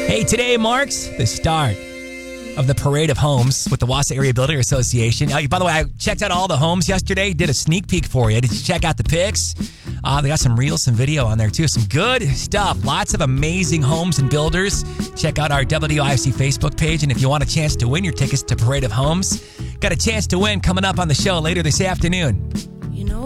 Hey, today marks the start of the Parade of Homes with the Wausau Area Builder Association. By the way, I checked out all the homes yesterday, did a sneak peek for you. Did you check out the pics? They got some reels, some video on there too. Some good stuff. Lots of amazing homes and builders. Check out our WIFC Facebook page. And if you want a chance to win your tickets to Parade of Homes, got a chance to win coming up on the show later this afternoon.